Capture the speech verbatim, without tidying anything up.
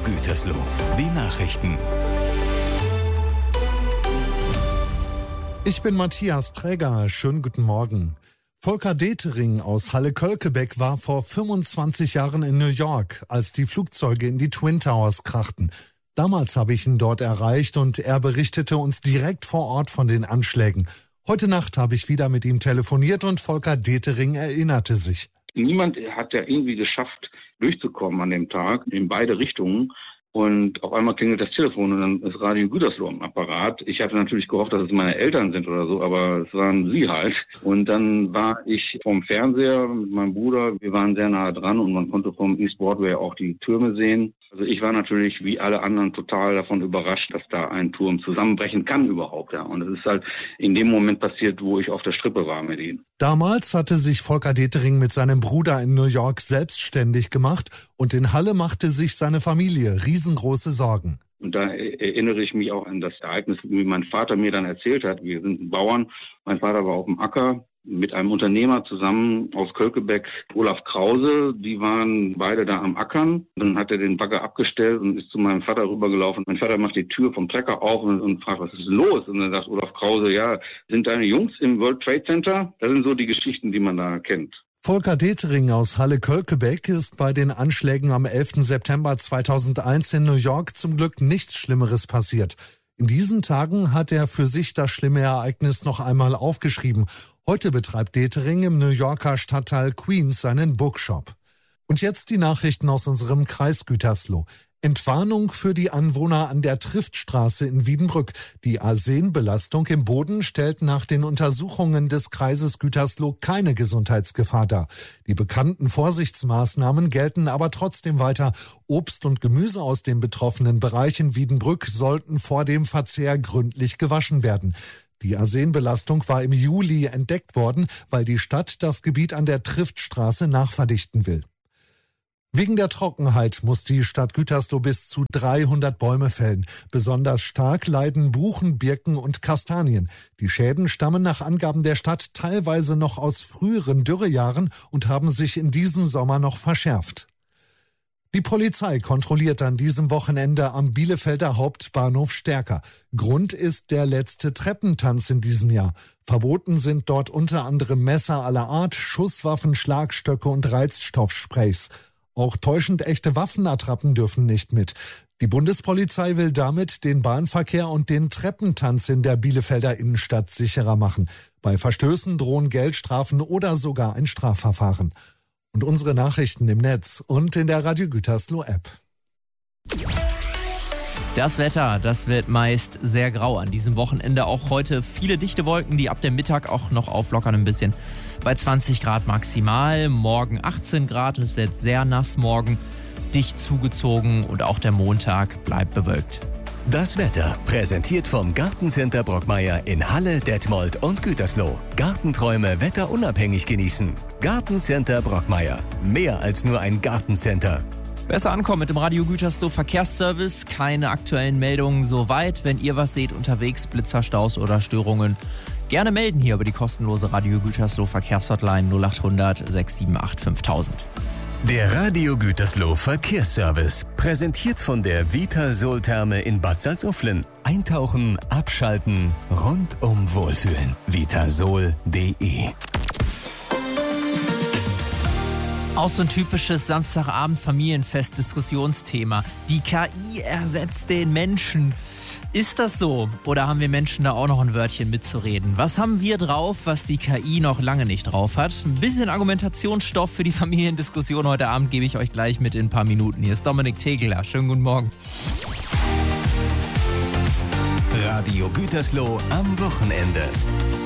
Gütersloh. Die Nachrichten. Ich bin Matthias Träger. Schönen guten Morgen. Volker Detering aus Halle-Kölkebeck war vor fünfundzwanzig Jahren in New York, als die Flugzeuge in die Twin Towers krachten. Damals habe ich ihn dort erreicht und er berichtete uns direkt vor Ort von den Anschlägen. Heute Nacht habe ich wieder mit ihm telefoniert und Volker Detering erinnerte sich. Niemand hat ja irgendwie geschafft, durchzukommen an dem Tag in beide Richtungen. Und auf einmal klingelt das Telefon und dann ist Radio Gütersloh am Apparat. Ich hatte natürlich gehofft, dass es meine Eltern sind oder so, aber es waren sie halt. Und dann war ich vom Fernseher mit meinem Bruder. Wir waren sehr nah dran und man konnte vom East Broadway auch die Türme sehen. Also ich war natürlich wie alle anderen total davon überrascht, dass da ein Turm zusammenbrechen kann überhaupt. Ja. Und es ist halt in dem Moment passiert, wo ich auf der Strippe war mit ihm. Damals hatte sich Volker Detering mit seinem Bruder in New York selbstständig gemacht und in Halle machte sich seine Familie riesengroße Sorgen. Und da erinnere ich mich auch an das Ereignis, wie mein Vater mir dann erzählt hat. Wir sind Bauern. Mein Vater war auf dem Acker mit einem Unternehmer zusammen aus Kölkebeck, Olaf Krause. Die waren beide da am Ackern. Dann hat er den Bagger abgestellt und ist zu meinem Vater rübergelaufen. Mein Vater macht die Tür vom Trecker auf und, und fragt, was ist los? Und dann sagt Olaf Krause, ja, sind deine Jungs im World Trade Center? Das sind so die Geschichten, die man da kennt. Volker Detering aus Halle-Kölkebeck ist bei den Anschlägen am elften September zweitausendeins in New York zum Glück nichts Schlimmeres passiert. In diesen Tagen hat er für sich das schlimme Ereignis noch einmal aufgeschrieben. Heute betreibt Detering im New Yorker Stadtteil Queens seinen Bookshop. Und jetzt die Nachrichten aus unserem Kreis Gütersloh. Entwarnung für die Anwohner an der Triftstraße in Wiedenbrück. Die Arsenbelastung im Boden stellt nach den Untersuchungen des Kreises Gütersloh keine Gesundheitsgefahr dar. Die bekannten Vorsichtsmaßnahmen gelten aber trotzdem weiter. Obst und Gemüse aus dem betroffenen Bereich in Wiedenbrück sollten vor dem Verzehr gründlich gewaschen werden. Die Arsenbelastung war im Juli entdeckt worden, weil die Stadt das Gebiet an der Triftstraße nachverdichten will. Wegen der Trockenheit muss die Stadt Gütersloh bis zu dreihundert Bäume fällen. Besonders stark leiden Buchen, Birken und Kastanien. Die Schäden stammen nach Angaben der Stadt teilweise noch aus früheren Dürrejahren und haben sich in diesem Sommer noch verschärft. Die Polizei kontrolliert an diesem Wochenende am Bielefelder Hauptbahnhof stärker. Grund ist der letzte Treppentanz in diesem Jahr. Verboten sind dort unter anderem Messer aller Art, Schusswaffen, Schlagstöcke und Reizstoffsprays. Auch täuschend echte Waffenattrappen dürfen nicht mit. Die Bundespolizei will damit den Bahnverkehr und den Treppentanz in der Bielefelder Innenstadt sicherer machen. Bei Verstößen drohen Geldstrafen oder sogar ein Strafverfahren. Und unsere Nachrichten im Netz und in der Radio Gütersloh App. Das Wetter, das wird meist sehr grau an diesem Wochenende. Auch heute viele dichte Wolken, die ab dem Mittag auch noch auflockern ein bisschen. Bei zwanzig Grad maximal, morgen achtzehn Grad und es wird sehr nass morgen, dicht zugezogen und auch der Montag bleibt bewölkt. Das Wetter präsentiert vom Gartencenter Brockmeier in Halle, Detmold und Gütersloh. Gartenträume wetterunabhängig genießen. Gartencenter Brockmeier. Mehr als nur ein Gartencenter. Besser ankommen mit dem Radio Gütersloh Verkehrsservice. Keine aktuellen Meldungen soweit. Wenn ihr was seht unterwegs, Blitzer, Staus oder Störungen, gerne melden hier über die kostenlose Radio Gütersloh Verkehrshotline null acht hundert sechs sieben acht fünftausend. Der Radio Gütersloh Verkehrsservice, präsentiert von der Vitasol-Therme in Bad Salzuflen. Eintauchen, abschalten, rundum wohlfühlen. vitasol punkt de. Auch so ein typisches Samstagabend-Familienfest-Diskussionsthema. Die K I ersetzt den Menschen. Ist das so? Oder haben wir Menschen da auch noch ein Wörtchen mitzureden? Was haben wir drauf, was die K I noch lange nicht drauf hat? Ein bisschen Argumentationsstoff für die Familiendiskussion heute Abend gebe ich euch gleich mit in ein paar Minuten. Hier ist Dominik Tegeler. Schönen guten Morgen. Radio Gütersloh am Wochenende.